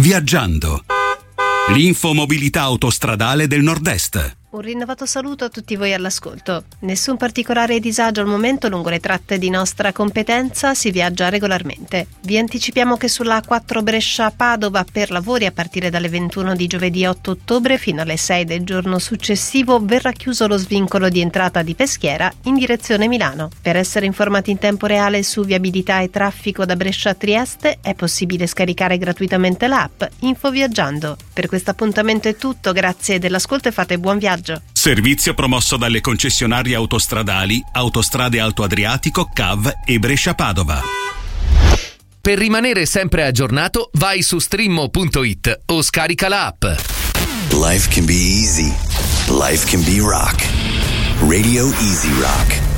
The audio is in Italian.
Viaggiando. L'infomobilità autostradale del Nord-Est. Un rinnovato saluto a tutti voi all'ascolto. Nessun particolare disagio al momento lungo le tratte di nostra competenza, si viaggia regolarmente. Vi anticipiamo che sulla A4 Brescia-Padova per lavori a partire dalle 21 di giovedì 8 ottobre fino alle 6 del giorno successivo verrà chiuso lo svincolo di entrata di Peschiera in direzione Milano. Per essere informati in tempo reale su viabilità e traffico da Brescia a Trieste è possibile scaricare gratuitamente l'app Info Viaggiando. Per questo appuntamento è tutto, grazie dell'ascolto e fate buon viaggio. Servizio promosso dalle concessionarie autostradali Autostrade Alto Adriatico, CAV e Brescia-Padova. Per rimanere sempre aggiornato, vai su streammo.it o scarica la app. Life can be easy. Life can be rock. Radio Easy Rock.